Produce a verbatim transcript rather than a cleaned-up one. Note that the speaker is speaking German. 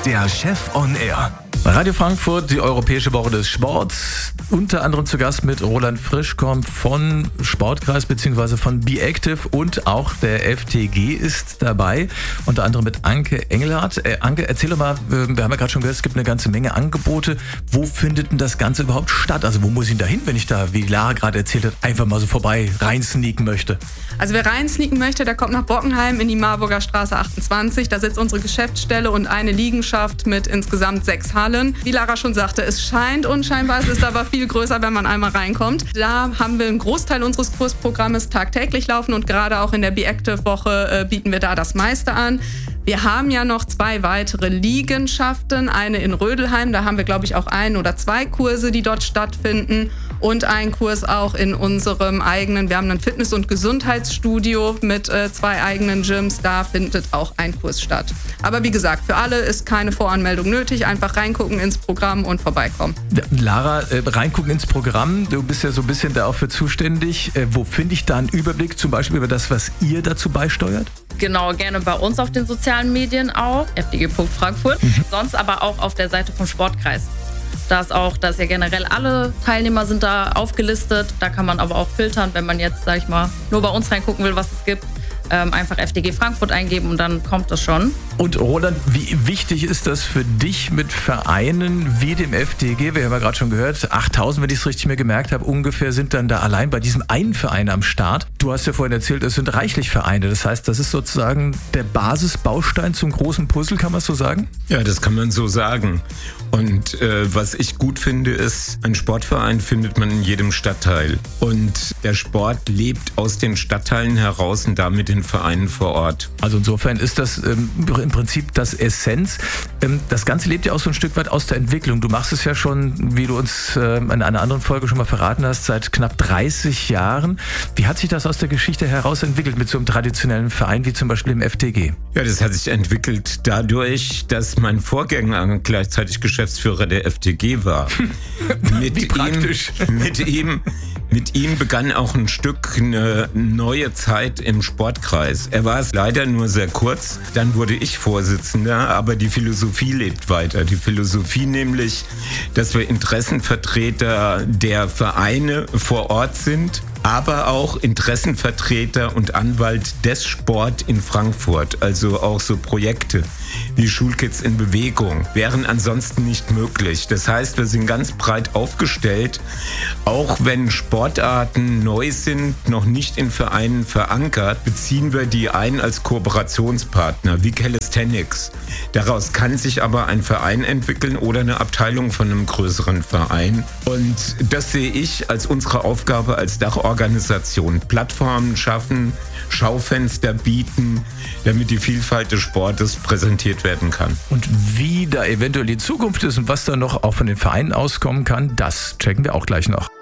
der Chef on Air. Radio Frankfurt, die Europäische Woche des Sports. Unter anderem zu Gast mit Roland Frischkomp von Sportkreis bzw. von Be Active und auch der F T G ist dabei. Unter anderem mit Anke Engelhardt. Äh, Anke, erzähl doch mal, wir haben ja gerade schon gehört, es gibt eine ganze Menge Angebote. Wo findet denn das Ganze überhaupt statt? Also wo muss ich denn da hin, wenn ich da, wie Lara gerade erzählt hat, einfach mal so vorbei reinsneaken möchte? Also wer reinsneaken möchte, der kommt nach Bockenheim in die Marburger Straße achtundzwanzig. Da sitzt unsere Geschäftsstelle und eine Liegenschaft mit insgesamt sechs Hallen. Wie Lara schon sagte, es scheint unscheinbar, es ist aber viel größer, wenn man einmal reinkommt. Da haben wir einen Großteil unseres Kursprogrammes tagtäglich laufen und gerade auch in der Be Active Woche äh, bieten wir da das meiste an. Wir haben ja noch zwei weitere Liegenschaften, eine in Rödelheim, da haben wir glaube ich auch ein oder zwei Kurse, die dort stattfinden und einen Kurs auch in unserem eigenen, wir haben ein Fitness- und Gesundheitsstudio mit äh, zwei eigenen Gyms, da findet auch ein Kurs statt. Aber wie gesagt, für alle ist keine Voranmeldung nötig, einfach reingucken ins Programm und vorbeikommen. Ja, Lara, äh, reingucken ins Programm, du bist ja so ein bisschen dafür zuständig. Äh, wo finde ich da einen Überblick, zum Beispiel über das, was ihr dazu beisteuert? Genau, gerne bei uns auf den sozialen Medien auch, f d g punkt frankfurt, mhm. sonst aber auch auf der Seite vom Sportkreis. Da ist auch, da ist ja generell alle Teilnehmer sind da aufgelistet, da kann man aber auch filtern, wenn man jetzt, sag ich mal, nur bei uns reingucken will, was es gibt. Ähm, einfach F D G Frankfurt eingeben und dann kommt das schon. Und Roland, wie wichtig ist das für dich mit Vereinen wie dem F D G? Wir haben ja gerade schon gehört, achttausend, wenn ich es richtig mir gemerkt habe, ungefähr sind dann da allein bei diesem einen Verein am Start. Du hast ja vorhin erzählt, es sind reichlich Vereine. Das heißt, das ist sozusagen der Basisbaustein zum großen Puzzle, kann man es so sagen? Ja, das kann man so sagen. Und äh, was ich gut finde, ist, ein Sportverein findet man in jedem Stadtteil. Und der Sport lebt aus den Stadtteilen heraus und damit den Vereinen vor Ort. Also insofern ist das ähm, im Prinzip das Essenz. Ähm, das Ganze lebt ja auch so ein Stück weit aus der Entwicklung. Du machst es ja schon, wie du uns äh, in einer anderen Folge schon mal verraten hast, seit knapp dreißig Jahren. Wie hat sich das aus der Geschichte heraus entwickelt mit so einem traditionellen Verein wie zum Beispiel im F D G? Ja, das hat sich entwickelt dadurch, dass mein Vorgänger gleichzeitig Geschäftsführer der F D G war. mit wie praktisch. Ihm, mit ihm Mit ihm begann auch ein Stück eine neue Zeit im Sportkreis. Er war es leider nur sehr kurz. Dann wurde ich Vorsitzender, aber die Philosophie lebt weiter. Die Philosophie nämlich, dass wir Interessenvertreter der Vereine vor Ort sind, aber auch Interessenvertreter und Anwalt des Sport in Frankfurt. Also auch so Projekte wie Schulkids in Bewegung wären ansonsten nicht möglich. Das heißt, wir sind ganz breit aufgestellt, auch wenn Sportarten neu sind, noch nicht in Vereinen verankert, beziehen wir die ein als Kooperationspartner, wie Calisthenics. Daraus kann sich aber ein Verein entwickeln oder eine Abteilung von einem größeren Verein. Und das sehe ich als unsere Aufgabe als Dachorganisation. Plattformen schaffen, Schaufenster bieten, damit die Vielfalt des Sportes präsentiert werden kann. Und wie da eventuell die Zukunft ist und was da noch auch von den Vereinen auskommen kann, das checken wir auch gleich noch.